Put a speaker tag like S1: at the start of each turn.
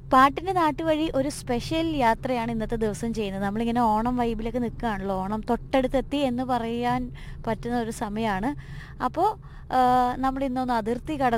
S1: പാട്ടിൻ്റെ നാട്ടുവഴി ഒരു സ്പെഷ്യൽ യാത്രയാണ് ഇന്നത്തെ ദിവസം ചെയ്യുന്നത്. നമ്മളിങ്ങനെ ഓണം വൈബിലൊക്കെ നിൽക്കുകയാണല്ലോ. ഓണം തൊട്ടടുത്തെത്തി എന്ന് പറയാൻ പറ്റുന്ന ഒരു സമയമാണ്. അപ്പോൾ നമ്മളിന്നൊന്ന് അതിർത്തി കടന്നു